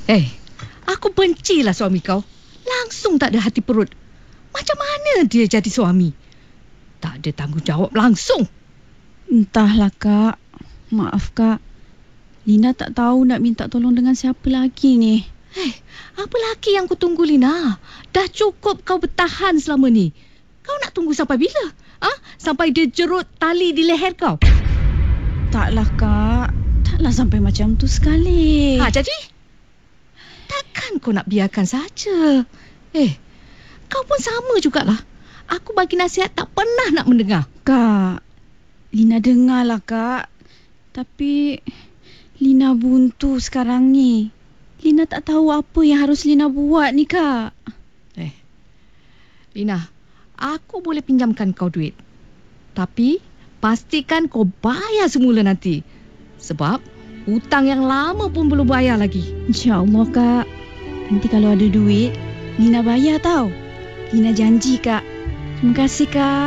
Aku bencilah suami kau. Langsung tak ada hati perut. Macam mana dia jadi suami? Tak ada tanggungjawab langsung. Entahlah, Kak. Maaf, Kak. Lina tak tahu nak minta tolong dengan siapa lagi ni. Apa lagi yang kau tunggu, Lina? Dah cukup kau bertahan selama ni. Kau nak tunggu sampai bila? Sampai dia jerut tali di leher kau? Taklah, Kak. Taklah sampai macam tu sekali. Jadi? Takkan kau nak biarkan saja? Kau pun sama jugalah. Aku bagi nasihat tak pernah nak mendengar. Kak, Lina dengarlah, Kak. Tapi Lina buntu sekarang ni. Lina tak tahu apa yang harus Lina buat ni, Kak. Lina, aku boleh pinjamkan kau duit. Tapi pastikan kau bayar semula nanti. Sebab hutang yang lama pun belum bayar lagi. InsyaAllah, Kak. Nanti kalau ada duit, Lina bayar tau. Lina janji, Kak. Terima kasih, Kak.